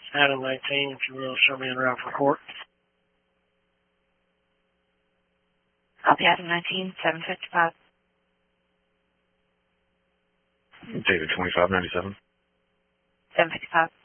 Adam 19, if you will, show me en route for court. Copy, Adam 19, 755. David 2597. 755.